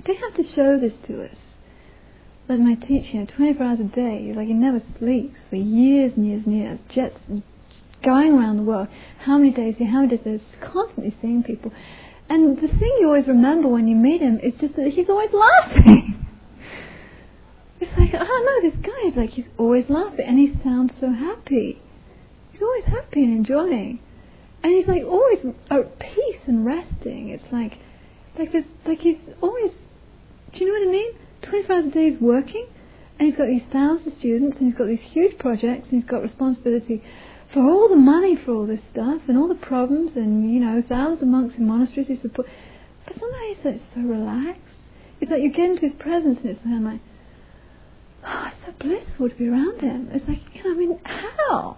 they have to show this to us. Like my teacher, 24 hours a day, like he never sleeps for years and years and years, jets going around the world, how many days, constantly seeing people. And the thing you always remember when you meet him is just that he's always laughing. It's like, I don't know, this guy is like, he's always laughing, and he sounds so happy. He's always happy and enjoying. And he's like always at peace and resting. It's like he's always, do you know what I mean? 24 hours a day he's working, and he's got these thousands of students, and he's got these huge projects, and he's got responsibility for all the money for all this stuff, and all the problems, and, you know, thousands of monks in monasteries he support. But somehow he's like so relaxed. It's like you get into his presence, and it's like, oh, it's so blissful to be around him. It's like, you know, I mean, how?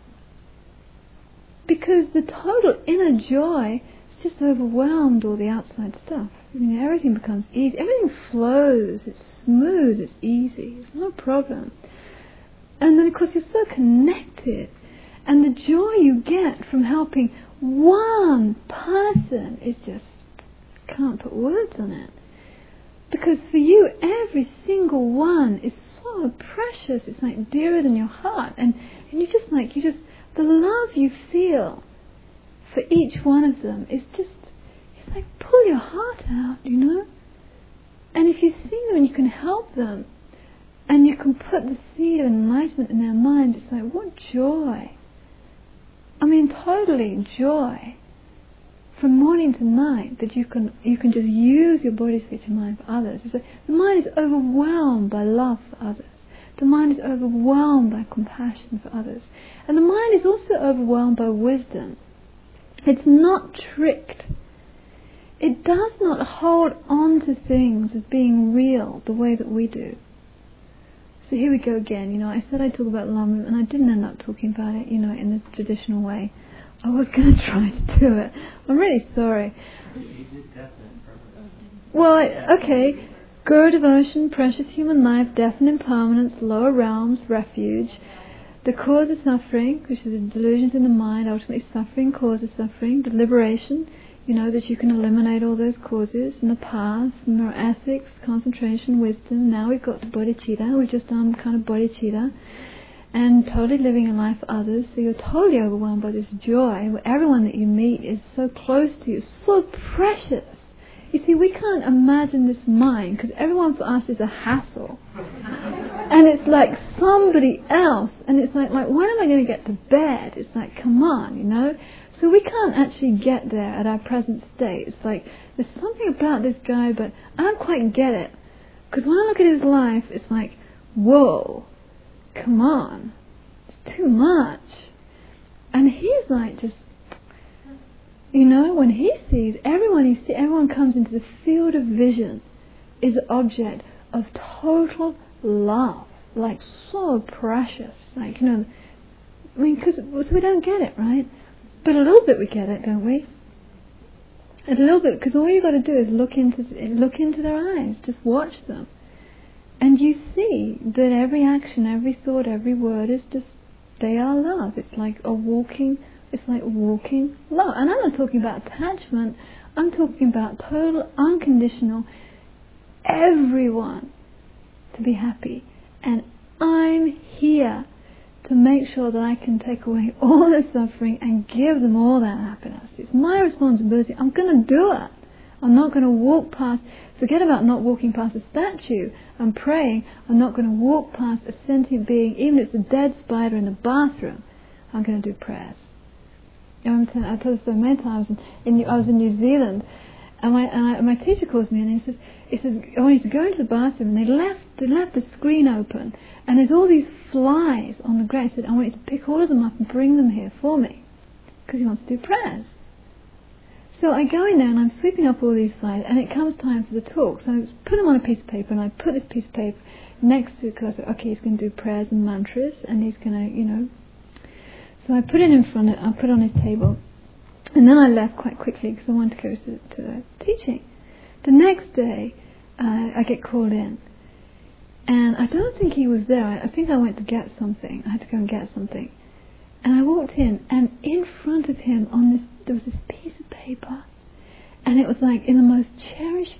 Because the total inner joy has just overwhelmed all the outside stuff. I mean, everything becomes easy. Everything flows. It's smooth. It's easy. It's no problem. And then, of course, you're so connected. And the joy you get from helping one person is just, can't put words on it. Because for you, every single one is so precious. It's like dearer than your heart. And the love you feel for each one of them is just, it's like pull your heart out, you know. And if you see them and you can help them, and you can put the seed of enlightenment in their mind, it's like, what joy. I mean, totally joy. From morning to night, that you can just use your body, speech and mind for others. It's like the mind is overwhelmed by love for others. The mind is overwhelmed by compassion for others. And the mind is also overwhelmed by wisdom. It's not tricked. It does not hold on to things as being real the way that we do. So here we go again, you know, I said I'd talk about Lamrim, and I didn't end up talking about it, you know, in the traditional way. I was going to try to do it. I'm really sorry. Well, okay. Guru devotion, precious human life, death and impermanence, lower realms, refuge. The cause of suffering, which is the delusions in the mind, ultimately suffering, cause of suffering. The liberation, you know, that you can eliminate all those causes. And the path, neuroethics, concentration, wisdom. Now we've got the bodhicitta. We've just done kind of bodhicitta. And totally living a life for others. So you're totally overwhelmed by this joy, where everyone that you meet is so close to you, so precious. You see, we can't imagine this mind, because everyone for us is a hassle. And it's like somebody else, and it's like, when am I going to get to bed? It's like, come on, you know. So we can't actually get there at our present state. It's like, there's something about this guy, but I don't quite get it. Because when I look at his life, it's like, whoa, come on, it's too much. And he's like just, you know, when he sees everyone comes into the field of vision is an object of total love, like so precious, like, you know, I mean, so we don't get it, right? But a little bit we get it, don't we? A little bit, because all you got to do is look into their eyes, just watch them, and you see that every action, every thought, every word is just, they are love. It's like walking love. And I'm not talking about attachment, I'm talking about total, unconditional, everyone to be happy. And I'm here to make sure that I can take away all the suffering and give them all that happiness. It's my responsibility. I'm going to do it. I'm not going to walk past, forget about not walking past a statue and praying. I'm not going to walk past a sentient being, even if it's a dead spider in the bathroom. I'm going to do prayers. I told this so many times. I was in New Zealand, and my teacher calls me and he says, I want you to go into the bathroom. And they left the screen open, and there's all these flies on the ground. He said, I want you to pick all of them up and bring them here for me, because he wants to do prayers. So I go in there and I'm sweeping up all these flies, and it comes time for the talk. So I put them on a piece of paper, and I put this piece of paper next to it, because I said, okay, he's going to do prayers and mantras, and he's going to, you know. So I put it in front of, I put it on his table, and then I left quite quickly because I wanted to go to the teaching. The next day, I get called in, and I don't think he was there. I think I went to get something. I had to go and get something, and I walked in, and in front of him there was this piece of paper, and it was like in the most cherished